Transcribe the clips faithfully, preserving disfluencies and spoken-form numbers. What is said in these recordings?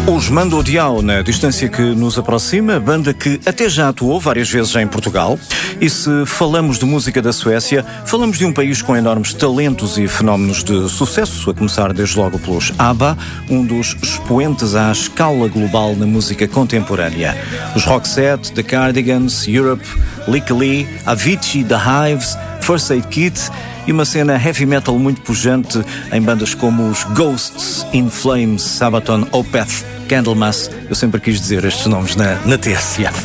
Os Mando Diao, na distância que nos aproxima, banda que até já atuou várias vezes em Portugal. E se falamos de música da Suécia, falamos de um país com enormes talentos e fenómenos de sucesso, a começar desde logo pelos ABBA, um dos expoentes à escala global na música contemporânea. Os Roxette, The Cardigans, Europe, Lick Lee, Avicii, The Hives, First Aid Kit e uma cena heavy metal muito pujante em bandas como os Ghosts, In Flames, Sabaton, Opeth, Candlemass. Eu sempre quis dizer estes nomes na, na T S F.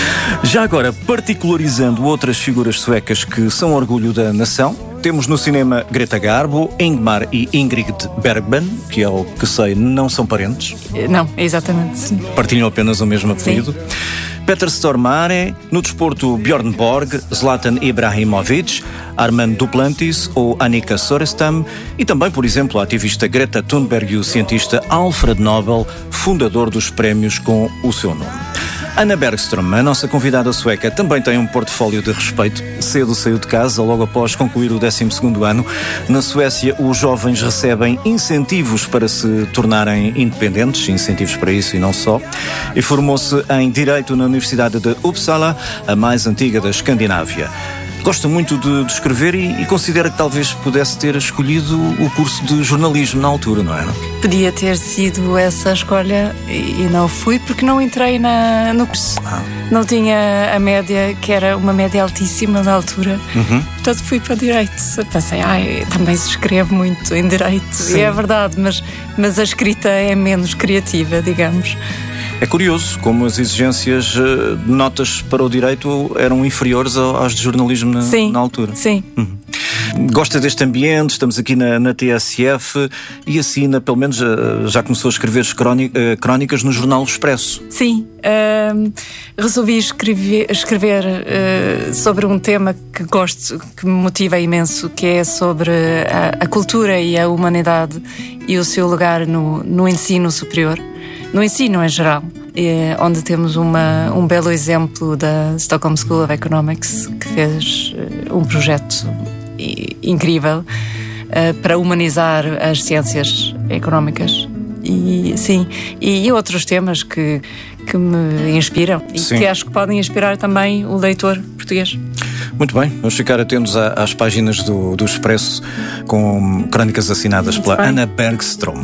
Já agora, particularizando outras figuras suecas que são orgulho da nação, temos no cinema Greta Garbo, Ingmar e Ingrid Bergman, que é o que sei, não são parentes. Não, exatamente. Partilham apenas o mesmo apelido. Sim. Peter Stormare, no desporto Björn Borg, Zlatan Ibrahimovic, Armand Duplantis ou Annika Sorenstam e também, por exemplo, a ativista Greta Thunberg e o cientista Alfred Nobel, fundador dos prémios com o seu nome. Anna Bergström, a nossa convidada sueca, também tem um portfólio de respeito. Cedo saiu de casa, logo após concluir o décimo segundo ano. Na Suécia, os jovens recebem incentivos para se tornarem independentes, incentivos para isso e não só. E formou-se em Direito na Universidade de Uppsala, a mais antiga da Escandinávia. Gosta muito de, de escrever e, e considera que talvez pudesse ter escolhido o curso de jornalismo na altura, não é? Podia ter sido essa a escolha e não fui porque não entrei na, no curso. Ah. Não tinha a média, que era uma média altíssima na altura. Uhum. Portanto, fui para Direito. Pensei, ai, também se escreve muito em Direito. Sim. E é verdade, mas, mas a escrita é menos criativa, digamos. É curioso como as exigências de notas para o direito eram inferiores às de jornalismo na, sim, na altura. Sim. Uhum. Gosta deste ambiente, estamos aqui na, na T S F e assina, pelo menos, já começou a escrever crónicas no jornal Expresso. Sim, uh, resolvi escrever, escrever uh, sobre um tema que gosto, que me motiva imenso, que é sobre a, a cultura e a humanidade e o seu lugar no, no ensino superior. No ensino em geral, é, onde temos uma, um belo exemplo da Stockholm School of Economics, que fez uh, um projeto i- incrível uh, para humanizar as ciências económicas. E, sim, e, e outros temas que, que me inspiram e sim, que acho que podem inspirar também o leitor português. Muito bem, vamos ficar atentos às páginas do, do Expresso com crónicas assinadas Muito pela bem. Anna Bergström.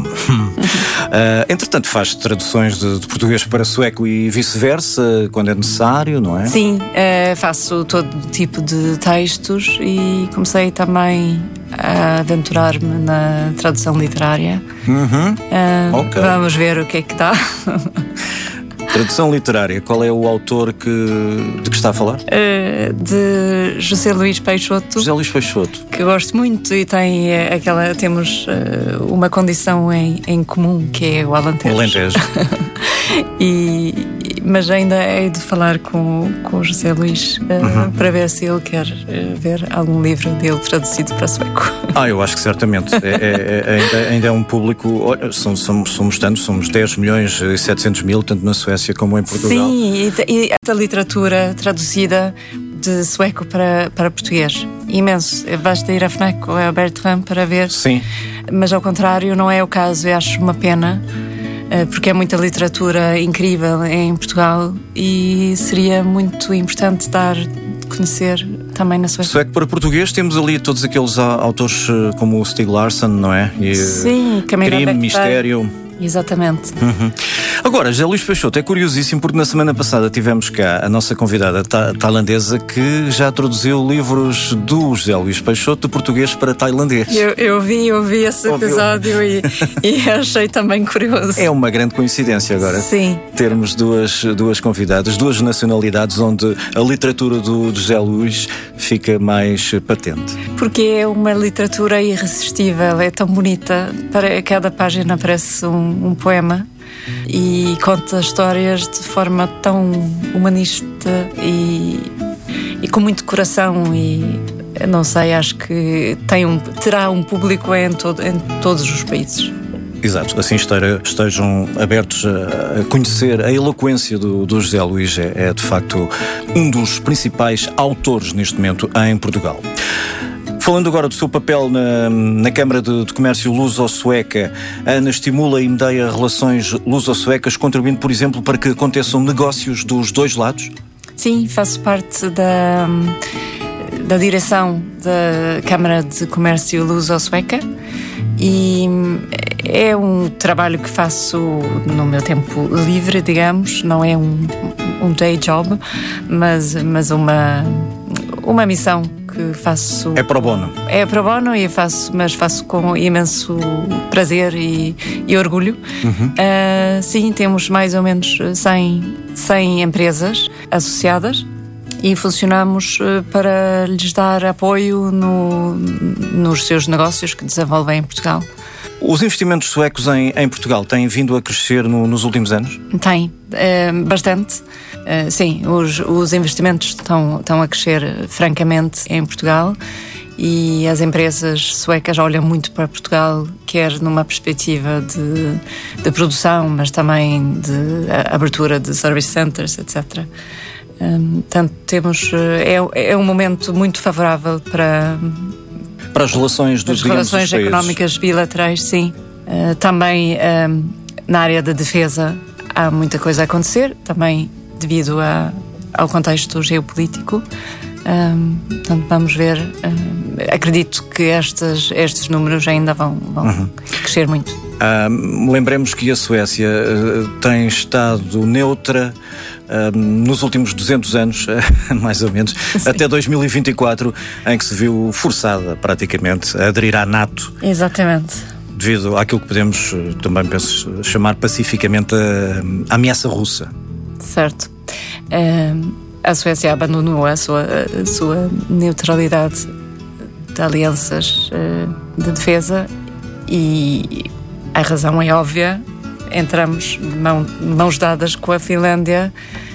uh, entretanto, faz traduções de, de português para sueco e vice-versa, quando é necessário, não é? Sim, uh, faço todo tipo de textos e comecei também a aventurar-me na tradução literária. Uhum. Uh, okay. Vamos ver o que é que dá. Tradução literária, qual é o autor que, de que está a falar? Uh, de José Luís Peixoto. José Luís Peixoto. Que gosto muito e tem uh, aquela, temos uh, uma condição em, em comum, que é o Alentejo. O Alentejo. e, mas ainda hei de falar com, com o José Luís uh, uhum. para ver se ele quer uh, ver algum livro dele traduzido para sueco. Ah, eu acho que certamente. é, é, é, ainda, ainda é um público. Olha, somos, somos, somos tantos, somos dez milhões e setecentos mil, tanto na Suécia como em Portugal. Sim, e, e a literatura traduzida de sueco para, para português. Imenso. Basta ir a FNAC ou a Bertrand para ver. Sim. Mas ao contrário, não é o caso. Eu acho uma pena, porque é muita literatura incrível em Portugal e seria muito importante dar de conhecer também na Suécia. Sueco para português temos ali todos aqueles autores como o Stieg Larsson, não é? E, sim, crime, mistério. Exatamente. Uhum. Agora, José Luís Peixoto é curiosíssimo porque na semana passada tivemos cá a nossa convidada ta- tailandesa que já traduziu livros do José Luís Peixoto de português para tailandês. Eu, eu vi, eu vi esse Ouviu? episódio e, e achei também curioso. É uma grande coincidência agora. Sim. Termos duas, duas convidadas, duas nacionalidades onde a literatura do, do José Luís fica mais patente. Porque é uma literatura irresistível, é tão bonita. Para cada página parece um um poema e conta histórias de forma tão humanista e, e com muito coração e não sei, acho que tem um, terá um público em, todo, em todos os países. Exato, assim esteja, estejam abertos a conhecer a eloquência do, do José Luís, é, é de facto um dos principais autores neste momento em Portugal. Falando agora do seu papel na, na Câmara de, de Comércio Luso-Sueca, a Ana estimula e medeia relações luso-suecas, contribuindo, por exemplo, para que aconteçam negócios dos dois lados? Sim, faço parte da, da direção da Câmara de Comércio Luso-Sueca e é um trabalho que faço no meu tempo livre, digamos, não é um, um day job, mas, mas uma, uma missão que faço. É pro bono. É pro bono, e faço, mas faço com imenso prazer e, e orgulho. Uhum. Uh, sim, temos mais ou menos cem, cem empresas associadas e funcionamos para lhes dar apoio no, nos seus negócios que desenvolvem em Portugal. Os investimentos suecos em, em Portugal têm vindo a crescer no, nos últimos anos? Tem, é, bastante. É, sim, os, os investimentos estão, estão a crescer francamente em Portugal e as empresas suecas olham muito para Portugal, quer numa perspectiva de, de produção, mas também de abertura de service centers, etcétera. Um, portanto, temos, é, é um momento muito favorável para... Para as relações dos, as relações digamos, dos económicas bilaterais, sim. Uh, também um, na área da defesa há muita coisa a acontecer, também devido a, ao contexto geopolítico. Um, portanto, vamos ver. Um, acredito que estes, estes números ainda vão, vão uhum. crescer muito. Uh, lembremos que a Suécia uh, tem estado neutra uh, nos últimos duzentos anos, uh, mais ou menos, sim, até dois mil e vinte e quatro, em que se viu forçada praticamente a aderir à NATO. Exatamente. Devido àquilo que podemos uh, também penso, chamar pacificamente a, a ameaça russa. Certo. Uh, a Suécia abandonou a sua, a sua neutralidade de alianças uh, de defesa e a razão é óbvia. Entramos de mão, mãos dadas com a Finlândia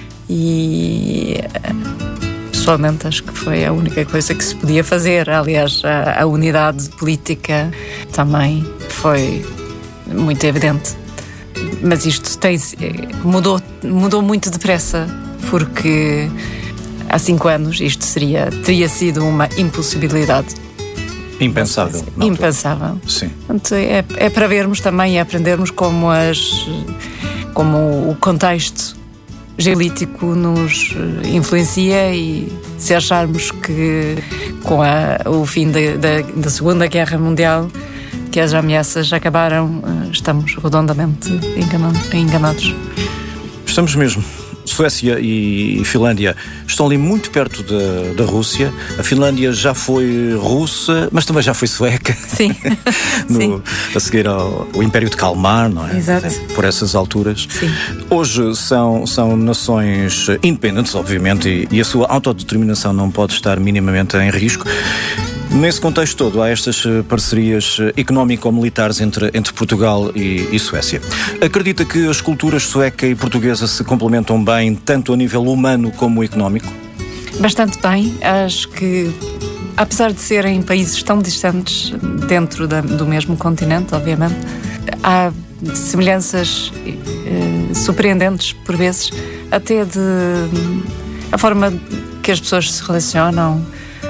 e pessoalmente acho que foi a única coisa que se podia fazer. Aliás, a, a unidade política também foi muito evidente. Mas isto tem, mudou, mudou muito depressa, porque há cinco anos isto seria, teria sido uma impossibilidade. Impensável. Impensável. Sim. Portanto, é, é para vermos também e aprendermos como, as, como o contexto geolítico nos influencia, e se acharmos que com a, o fim da, da, da Segunda Guerra Mundial que as ameaças acabaram, estamos redondamente enganados. Estamos mesmo. Suécia e Finlândia estão ali muito perto da, da Rússia. A Finlândia já foi russa, mas também já foi sueca. Sim. no, Sim. A seguir ao, ao Império de Kalmar, não é? Exato. Por essas alturas. Sim. Hoje são, são nações independentes, obviamente, e, e a sua autodeterminação não pode estar minimamente em risco. Nesse contexto todo, há estas parcerias económico-militares entre, entre Portugal e, e Suécia. Acredita que as culturas sueca e portuguesa se complementam bem, tanto a nível humano como económico? Bastante bem. Acho que, apesar de serem países tão distantes dentro da, do mesmo continente, obviamente, há semelhanças eh, surpreendentes, por vezes, até de a forma que as pessoas se relacionam.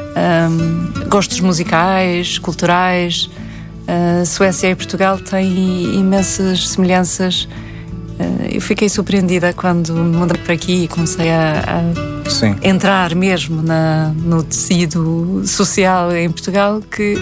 Um, gostos musicais, culturais. uh, Suécia e Portugal têm imensas semelhanças. uh, Eu fiquei surpreendida quando mudei para aqui e comecei a, a entrar mesmo na, no tecido social em Portugal, que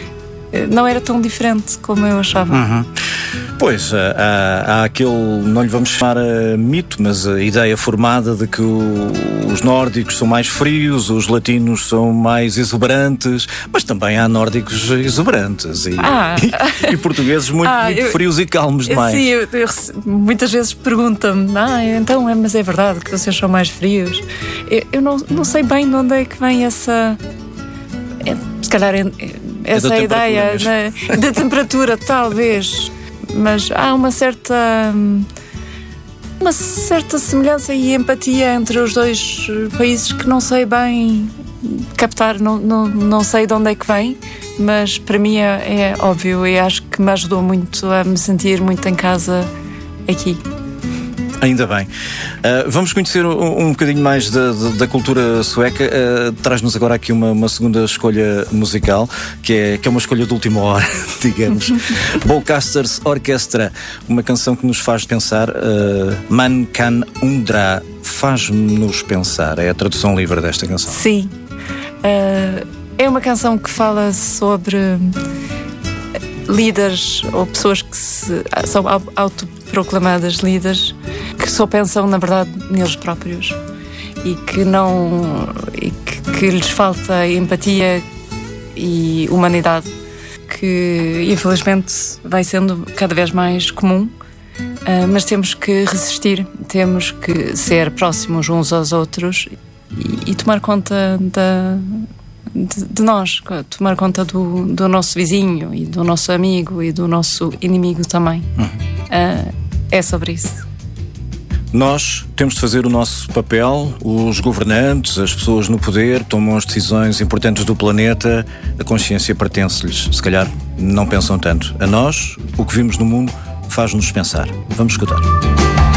não era tão diferente como eu achava. Uhum. Pois, há, há aquele, não lhe vamos chamar a mito, mas a ideia formada de que o, os nórdicos são mais frios, os latinos são mais exuberantes, mas também há nórdicos exuberantes e, ah. e, e portugueses muito, ah, muito eu, frios e calmos demais. Sim, eu, eu, muitas vezes perguntam-me, ah, então, é, mas é verdade que vocês são mais frios? Eu, eu não, não sei bem de onde é que vem essa... É, se calhar é, essa é ideia né, de temperatura, talvez... Mas há uma certa uma certa semelhança e empatia entre os dois países que não sei bem captar, não, não, não sei de onde é que vem, mas para mim é, é óbvio, e acho que me ajudou muito a me sentir muito em casa aqui. Ainda bem. Uh, vamos conhecer um, um bocadinho mais da, da, da cultura sueca. Uh, traz-nos agora aqui uma, uma segunda escolha musical, que é, que é uma escolha de última hora, digamos. Bowcasters Orchestra, uma canção que nos faz pensar. Uh, Man kan undra, faz-nos pensar. É a tradução livre desta canção. Sim. Uh, é uma canção que fala sobre líderes ou pessoas que se, são autoproclamadas líderes, que só pensam na verdade neles próprios e que não e que, que lhes falta empatia e humanidade, que infelizmente vai sendo cada vez mais comum, uh, mas temos que resistir, temos que ser próximos uns aos outros e, e tomar conta da De, de nós, tomar conta do, do nosso vizinho e do nosso amigo e do nosso inimigo também. Uhum. Uh, é sobre isso. Nós temos de fazer o nosso papel. Os governantes, as pessoas no poder, tomam as decisões importantes do planeta. A consciência pertence-lhes. Se calhar não pensam tanto. A nós, o que vimos no mundo faz-nos pensar. Vamos escutar.